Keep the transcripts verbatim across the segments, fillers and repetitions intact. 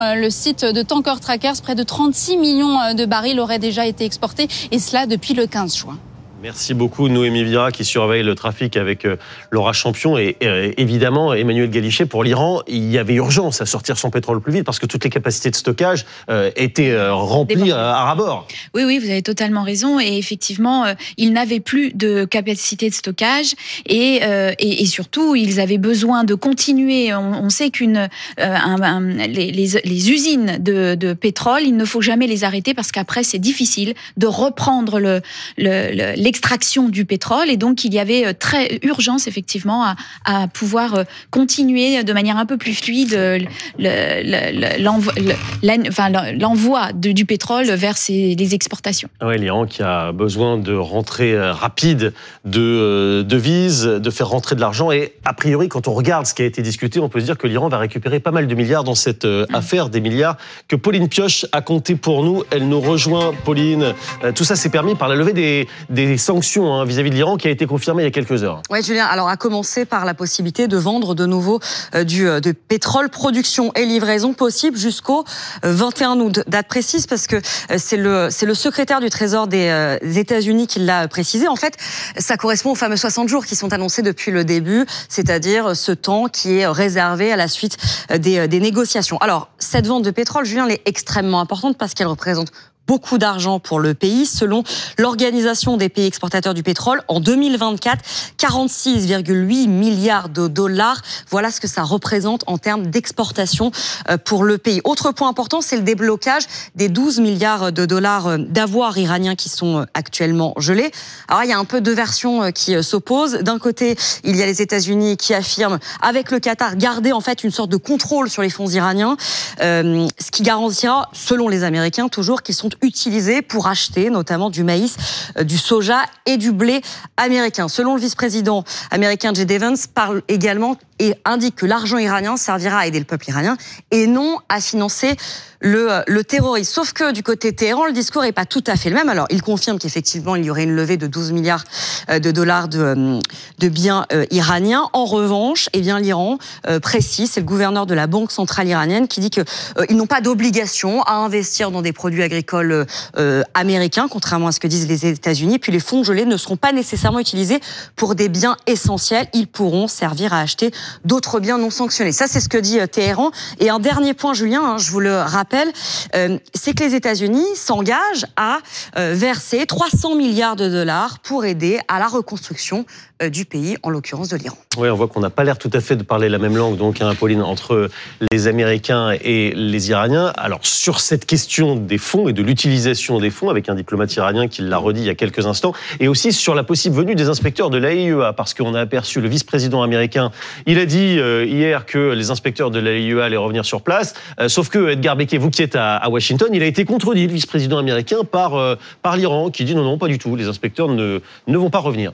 Le site de Tanker Trackers, près de trente-six millions de barils auraient déjà été exportés, et cela depuis le quinze juin. Merci beaucoup Noémie Vira qui surveille le trafic avec Laura Champion et, et évidemment Emmanuel Galichet. Pour l'Iran, il y avait urgence à sortir son pétrole plus vite parce que toutes les capacités de stockage euh, étaient euh, remplies à, à ras-bord. Oui, oui, vous avez totalement raison. Et effectivement, euh, ils n'avaient plus de capacité de stockage et, euh, et, et surtout, ils avaient besoin de continuer. On, on sait qu'une euh, un, un, les, les, les usines de, de pétrole, il ne faut jamais les arrêter parce qu'après, c'est difficile de reprendre le, le, le l'extraction du pétrole, et donc il y avait très urgence effectivement à, à pouvoir continuer de manière un peu plus fluide le, le, l'envoi, le, enfin, l'envoi de, du pétrole vers ces, les exportations. Oui, l'Iran qui a besoin de rentrée rapide de devises, de faire rentrer de l'argent, et a priori quand on regarde ce qui a été discuté, on peut se dire que l'Iran va récupérer pas mal de milliards dans cette mmh. affaire, des milliards que Pauline Pioche a compté pour nous. Elle nous rejoint, Pauline. Tout ça s'est permis par la levée des, des sanctions hein, vis-à-vis de l'Iran qui a été confirmée il y a quelques heures. Oui, Julien, alors à commencer par la possibilité de vendre de nouveau euh, du euh, de pétrole, production et livraison possible jusqu'au euh, vingt et un août. Date précise parce que euh, c'est le c'est le secrétaire du Trésor des, euh, des États-Unis qui l'a précisé. En fait, ça correspond aux fameux soixante jours qui sont annoncés depuis le début, c'est-à-dire ce temps qui est réservé à la suite des, des négociations. Alors, cette vente de pétrole, Julien, elle est extrêmement importante parce qu'elle représente beaucoup d'argent pour le pays. Selon l'Organisation des pays exportateurs du pétrole, en deux mille vingt-quatre, quarante-six virgule huit milliards de dollars. Voilà ce que ça représente en termes d'exportation pour le pays. Autre point important, c'est le déblocage des douze milliards de dollars d'avoirs iraniens qui sont actuellement gelés. Alors, il y a un peu deux versions qui s'opposent. D'un côté, il y a les États-Unis qui affirment, avec le Qatar, garder en fait une sorte de contrôle sur les fonds iraniens, euh, ce qui garantira, selon les Américains, toujours qu'ils sont utilisés pour acheter notamment du maïs, du soja et du blé américain. Selon le vice-président américain Jay Evans, parle également et indique que l'argent iranien servira à aider le peuple iranien et non à financer le, le terrorisme. Sauf que du côté Téhéran, le discours n'est pas tout à fait le même. Alors, il confirme qu'effectivement, il y aurait une levée de douze milliards de dollars de, de biens euh, iraniens. En revanche, eh bien, l'Iran euh, précise, c'est le gouverneur de la Banque centrale iranienne qui dit qu'ils euh, n'ont pas d'obligation à investir dans des produits agricoles euh, américains, contrairement à ce que disent les États-Unis. Puis les fonds gelés ne seront pas nécessairement utilisés pour des biens essentiels. Ils pourront servir à acheter d'autres biens non sanctionnés. Ça, c'est ce que dit euh, Téhéran. Et un dernier point, Julien, hein, je vous le rappelle, euh, c'est que les États-Unis s'engagent à euh, verser trois cents milliards de dollars pour aider à la reconstruction euh, du pays, en l'occurrence de l'Iran. Oui, on voit qu'on n'a pas l'air tout à fait de parler la même langue, donc, hein, Pauline, entre les Américains et les Iraniens. Alors, sur cette question des fonds et de l'utilisation des fonds, avec un diplomate iranien qui l'a redit il y a quelques instants, et aussi sur la possible venue des inspecteurs de l'A I E A, parce qu'on a aperçu le vice-président américain, il a dit euh, hier que les inspecteurs de l'A I E A allaient revenir sur place, euh, sauf que Edgar Becquet, vous qui êtes à, à Washington, il a été contredit, le vice-président américain, par, euh, par l'Iran, qui dit non, non, pas du tout, les inspecteurs ne, ne vont pas revenir.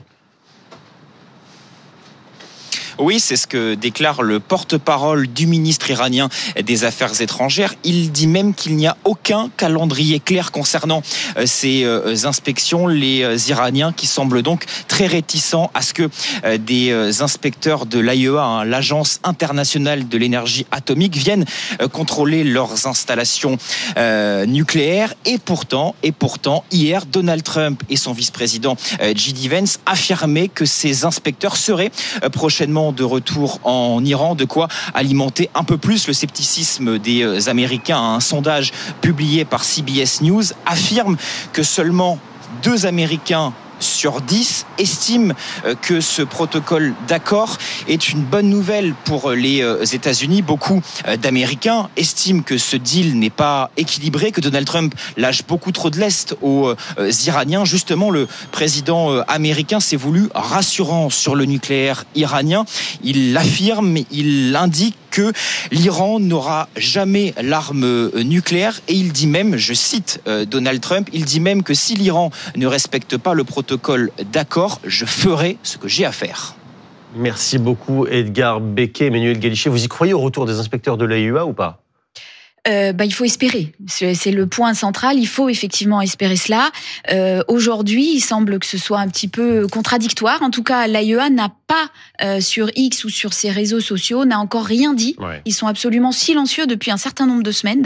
Oui, c'est ce que déclare le porte-parole du ministre iranien des Affaires étrangères. Il dit même qu'il n'y a aucun calendrier clair concernant ces inspections. Les Iraniens qui semblent donc très réticents à ce que des inspecteurs de l'A I E A, hein, l'Agence internationale de l'énergie atomique, viennent contrôler leurs installations euh, nucléaires. Et pourtant, et pourtant, hier, Donald Trump et son vice-président J D Vance affirmaient que ces inspecteurs seraient prochainement de retour en Iran, de quoi alimenter un peu plus le scepticisme des Américains. Un sondage publié par C B S News affirme que seulement deux Américains sur dix estiment que ce protocole d'accord est une bonne nouvelle pour les États-Unis. Beaucoup d'Américains estiment que ce deal n'est pas équilibré, que Donald Trump lâche beaucoup trop de lest aux Iraniens. Justement, le président américain s'est voulu rassurant sur le nucléaire iranien. Il l'affirme, il indique que l'Iran n'aura jamais l'arme nucléaire et il dit même, je cite Donald Trump, il dit même que si l'Iran ne respecte pas le protocole d'accord, je ferai ce que j'ai à faire. Merci beaucoup Edgar Becquet, Emmanuel Galichet. Vous y croyez au retour des inspecteurs de l'A I E A ou pas ? Euh, bah, il faut espérer. C'est, c'est le point central. Il faut effectivement espérer cela. Euh, aujourd'hui, il semble que ce soit un petit peu contradictoire. En tout cas, l'A I E A n'a pas, euh, sur X ou sur ses réseaux sociaux, n'a encore rien dit. Ouais. Ils sont absolument silencieux depuis un certain nombre de semaines.